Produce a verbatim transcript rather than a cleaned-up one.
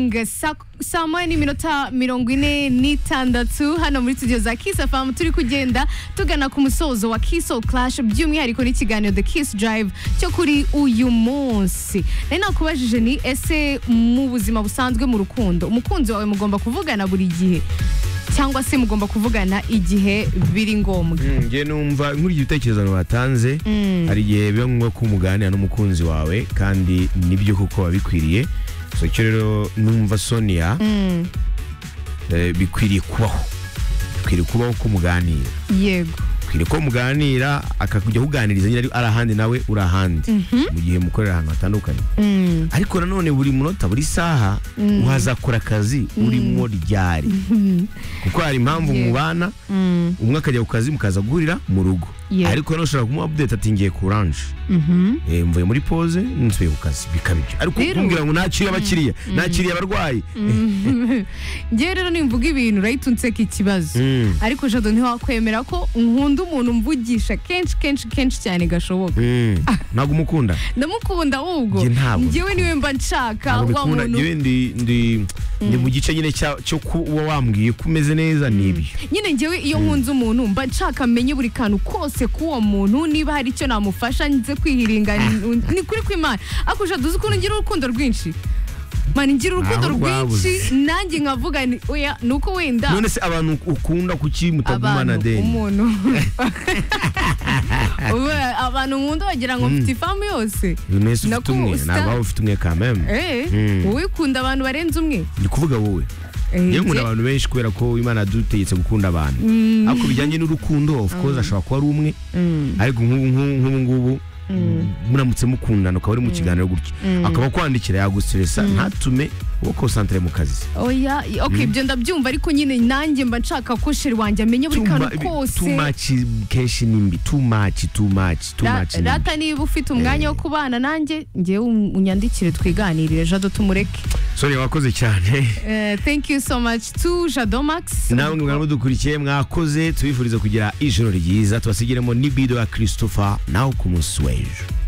morning saa saa moya n'iminota mirongo ine n'itandatu hano muri studio za Kiss F M turi kugenda tugana ku musozo wa Kiss Soul Clash by'umwihariko n'ikiganiro The Kiss Drive cyo kuri uyu munsi. Nari nakubajije ni ese mu buzima busanzwe mu rukundo umukunzi wawe mugomba kuvugana buri gihe cyangwa se mugomba kuvugana igihe biri ngombwa? Nge numva nk'uryo utekereza watanze hari igihe biba ngombwa ko umuganira n'umukunzi wawe kandi nibyo kuko wabikwiriye. So cyo rero numva Sonia Mm. eh, bikwiriye kubaho bikwiriye kubaho ko muganira. Yego. Bikwiriye ko muganira akakujya kuganiriza nyine ari ahandi nawe uri ahandi mu gihe mukorera ahantu hatandukanye. Mm. Ariko nanone buri munota buri saha uhazakora akazi urimo ryari kuko hari impamvu Yeah. mubana Mm. umwe akajya ku kazi mukaza guhurira mu rugo. Yeah. Ariko no ushobora kumuha update ati ngiye ku range Mhm. eh mvuye muri pause nsubiye ku kazi bikabije. Ariko Rero- kumbwira ngo nakiriye abakiriya nakiriye abarwayi. Ngewe rero nimvuga ibintu urahita unseka ikibazo. Mm. Ariko Jado ntiwakwemera ko nkunda umuntu mvugisha kenshi kenshi kenshi cyane gashoboka. Mm. Ntago umukunda. Ndamukunda ahubwo Njye ntabwo njyewe niwe mba nshaka Ntago wa mbikunda. muntu. Njyewe ndi ndi ndi mu gice nyine cya- cyo kuba wambwiye ko umeze neza nibyo. Nyine njyewe iyo nkunze umuntu mba nshaka menye buri kantu kose k'uwo muntu niba hari icyo namufasha nze kwihiringa ni- ni kuri kw'Imana. Ariko Jado uzi ukuntu ngira urukundo rwinshi. Mani ngira urukundo Ntaho rwinshi rwabuze. nanjye nkavuga ni oya nuko wenda None se abantu ukunda kuki mutagumana abantu de? umuntu Ubu, abantu nkunda bagira ngo mfite ifamu yose. None se ufite Naku- umwe sta- ntabwo waba ufite umwe quand même. Eh, Mm. wowe ukunda abantu barenze umwe. Ndi kuvuga wowe. Eh, Yewe nkunda njye- abantu benshi kubera ko Imana yadutegetse gukunda abantu. Ariko bijyanye n'urukundo of course ashobora kuba ari umwe. Mm. Ariko nk'ubu nk'ubu nk'ubu ngubu muramutse mukundana ukaba uri mu kiganiro gutya akaba kwandikira yagustressa ntatume uwo concentre mu kazi. Oya, okay, ibyo ndabyumva ariko nyine nanjye mba nshaka ko sheri wanjye amenya buri Too kantu mu- kose. too much kenshi nimbi too much too much too Ra- much nimbi. Rata niba ufite umwanya wo kubana nanjye njyewe unyandikire twiganirire Jado tumureke. Sorry wakoze cyane. Eh, thank you so much to Jado Max. Namwe mwana mudukurikiye mwakoze tubifuriza kugira ijoro ryiza tubasigiremo nibido ya Christopher naho ku munsi w'ejo.